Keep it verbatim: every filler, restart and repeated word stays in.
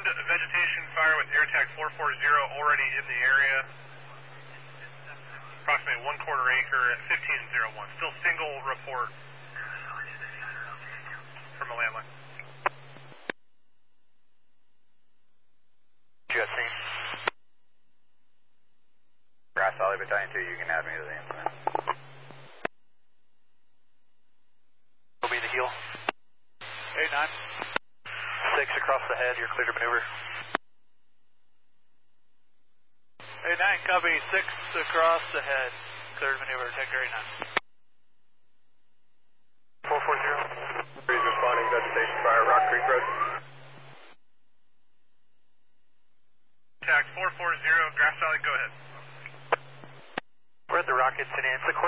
confirmed vegetation fire with AirTac four four zero already in the area. Approximately one quarter acre at fifteen oh one. Still single report from a landline. Jesse. Grass Valley Battalion two, you can add me to the incident. Will be the heel. eight nine. six across the head, you're clear to maneuver. eight nine, copy, six across the head, clear to maneuver, Detector eight nine. four four zero. Breeze responding, vegetation fire, Rock Creek Road. AirTac four four zero, Grass Valley, go ahead. We're at the Rock Incident.